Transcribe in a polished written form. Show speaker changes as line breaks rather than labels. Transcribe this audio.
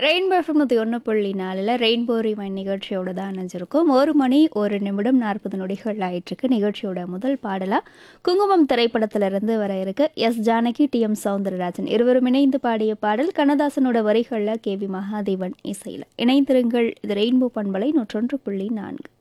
Rainbow FM 101.4 rainbow ரிவைன் நிகழ்ச்சியோட தான் இணைஞ்சிருக்கும். 1 மணி 1 நிமிடம் 40 நொடிகள் ஆயிட்டிருக்கு. நிகழ்ச்சியோட முதல் பாடலாக குங்குமம் திரைப்படத்திலிருந்து வர இருக்கு. S Janaki, TM. சௌந்தரராஜன் இருவரும் இணைந்து பாடிய பாடல். கண்ணதாசனோட வரிகளில் கே.வி. மகாதேவன் இசையில். இணைந்திருங்கள். இது ரெயின்போ பண்பலை 101.4.